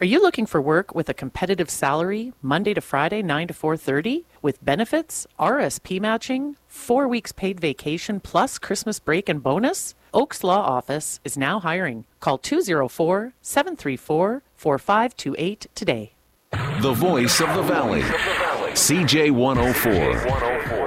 Are you looking for work with a competitive salary, Monday to Friday, 9 to 4:30, with benefits, RSP matching, 4 weeks paid vacation plus Christmas break and bonus? Oaks Law Office is now hiring. Call 204-734-4528 today. The voice of the Valley. CJ 104.